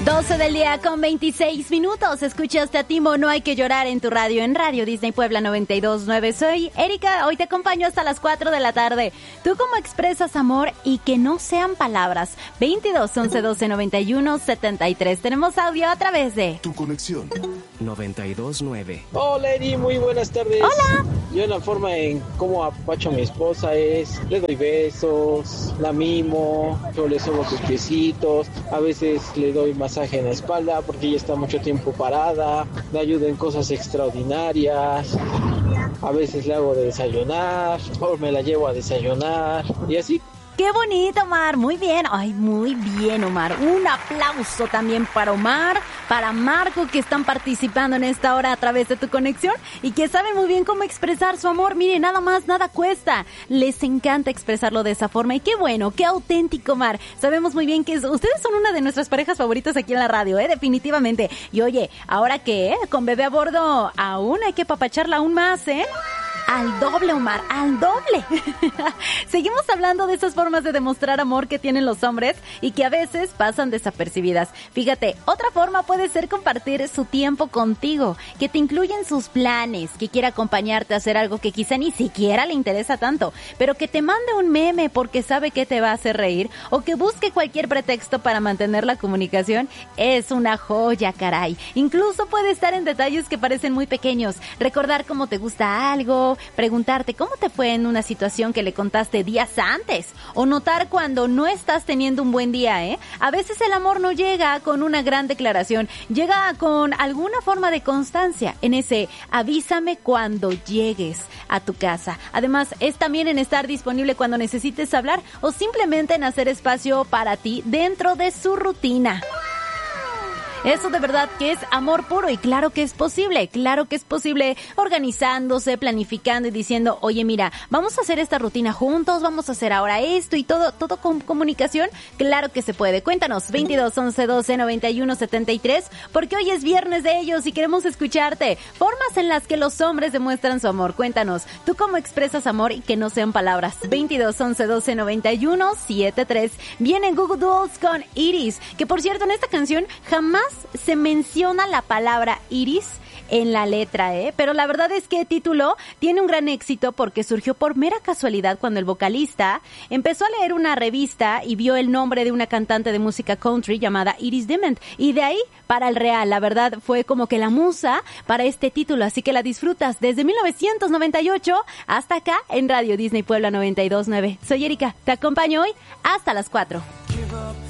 12 del día con 26 minutos. Escuchaste a Timo, No hay que llorar en tu radio, en Radio Disney Puebla 92.9. Soy Erika, hoy te acompaño hasta las 4 de la tarde. ¿Tú cómo expresas amor y que no sean palabras? 22 11 12 91 73. Tenemos audio a través de Tu Conexión 92.9. Hola Eri, muy buenas tardes. Hola. Yo la forma en cómo apacho a mi esposa es, le doy besos, la mimo, yo le sobo sus piecitos, a veces le doy masaje en la espalda porque ella está mucho tiempo parada, le ayudo en cosas extraordinarias, a veces le hago de desayunar, o me la llevo a desayunar y así. ¡Qué bonito, Omar! Muy bien. Ay, muy bien, Omar. Un aplauso también para Omar, para Marco, que están participando en esta hora a través de Tu Conexión y que saben muy bien cómo expresar su amor. Mire, nada más, nada cuesta. Les encanta expresarlo de esa forma y qué bueno, qué auténtico, Omar. Sabemos muy bien que ustedes son una de nuestras parejas favoritas aquí en la radio, definitivamente. Y oye, ahora que con bebé a bordo, aún hay que papacharla aún más, Al doble, Omar, al doble. Seguimos hablando de esas formas de demostrar amor que tienen los hombres y que a veces pasan desapercibidas. Fíjate, otra forma puede ser compartir su tiempo contigo, que te incluya en sus planes, que quiera acompañarte a hacer algo que quizá ni siquiera le interesa tanto, pero que te mande un meme porque sabe que te va a hacer reír o que busque cualquier pretexto para mantener la comunicación. Es una joya, caray. Incluso puede estar en detalles que parecen muy pequeños. Recordar cómo te gusta algo, preguntarte cómo te fue en una situación que le contaste días antes o notar cuando no estás teniendo un buen día, A veces el amor no llega con una gran declaración, llega con alguna forma de constancia en ese avísame cuando llegues a tu casa. Además, es también en estar disponible cuando necesites hablar o simplemente en hacer espacio para ti dentro de su rutina. Eso de verdad que es amor puro y claro que es posible organizándose, planificando y diciendo, oye mira, vamos a hacer esta rutina juntos, vamos a hacer ahora esto y todo con comunicación, claro que se puede. Cuéntanos, 22 11 12 91 73, porque hoy es viernes de ellos y queremos escucharte. Formas en las que los hombres demuestran su amor, cuéntanos, ¿tú cómo expresas amor y que no sean palabras? 22 11 12 91 73. Viene Google Dolls con Iris, que por cierto en esta canción jamás se menciona la palabra iris en la letra, pero la verdad es que el título tiene un gran éxito porque surgió por mera casualidad cuando el vocalista empezó a leer una revista y vio el nombre de una cantante de música country llamada Iris Dement, y de ahí para el real, la verdad fue como que la musa para este título, así que la disfrutas desde 1998 hasta acá en Radio Disney Puebla 92.9. Soy Erika, te acompaño hoy hasta las 4.